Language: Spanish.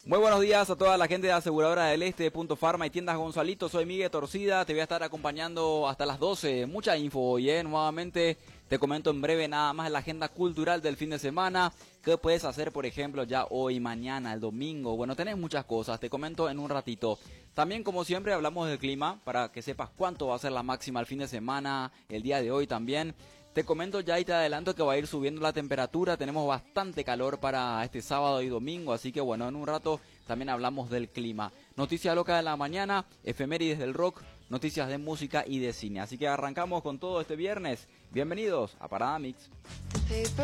Muy buenos días a toda la gente de Aseguradora del Este, Punto Farma y Tiendas Gonzalito. Soy Miguel Torcida, te voy a estar acompañando hasta las 12. Mucha info hoy, nuevamente te comento en breve nada más la agenda cultural del fin de semana. ¿Qué puedes hacer, por ejemplo, ya hoy, mañana, el domingo? Bueno, tenés muchas cosas, te comento en un ratito. También, como siempre, hablamos del clima para que sepas cuánto va a ser la máxima el fin de semana, el día de hoy también. Te comento ya y te adelanto que va a ir subiendo la temperatura, tenemos bastante calor para este sábado y domingo, así que bueno, en un rato también hablamos del clima. Noticia loca de la mañana, efemérides del rock, noticias de música y de cine. Así que arrancamos con todo este viernes. Bienvenidos a Parada Mix.